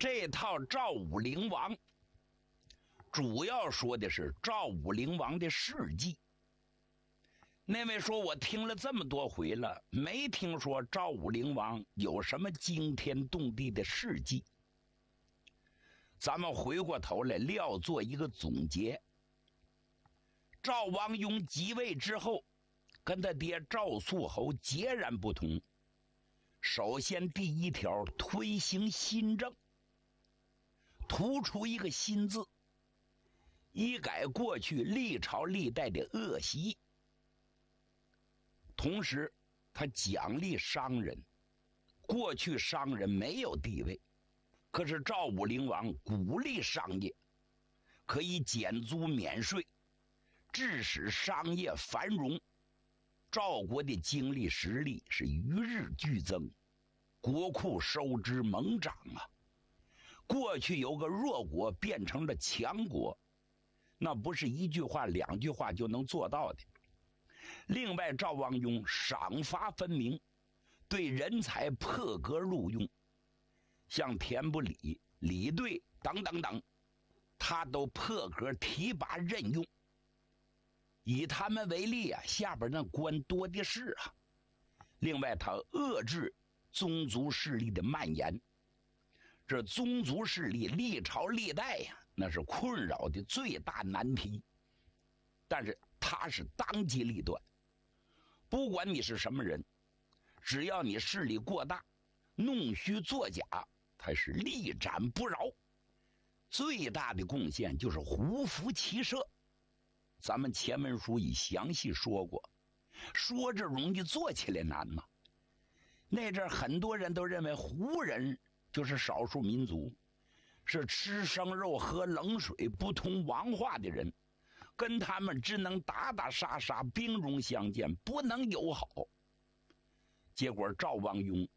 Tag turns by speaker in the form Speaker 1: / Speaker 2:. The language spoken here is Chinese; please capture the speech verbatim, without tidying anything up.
Speaker 1: 这套赵武灵王主要说的是赵武灵王的事迹。那位说，我听了这么多回了，没听说赵武灵王有什么惊天动地的事迹。咱们回过头来料做一个总结。赵王雍即位之后，跟他爹赵肃侯截然不同。首先第一条，推行新政，突出一个新字，一改过去历朝历代的恶习。同时他奖励商人，过去商人没有地位，可是赵武灵王鼓励商业，可以减租免税，致使商业繁荣。赵国的经济实力是与日俱增，国库收支猛涨啊！过去有个弱国变成了强国，那不是一句话两句话就能做到的。另外，赵王雍赏罚分明，对人才破格录用，像田不礼、李队等等等，他都破格提拔任用。以他们为例啊，下边那官多的是啊。另外，他遏制宗族势力的蔓延，这宗族势力历朝历代呀，那是困扰的最大难题。但是他是当机立断，不管你是什么人，只要你势力过大，弄虚作假，他是力斩不饶。最大的贡献就是胡服骑射。咱们前文书已详细说过，说着容易，做起来难嘛。那阵很多人都认为胡人就是少数民族，是吃生肉喝冷水不通王化的人，跟他们只能打打杀杀，兵戎相见，不能友好。结果赵王雍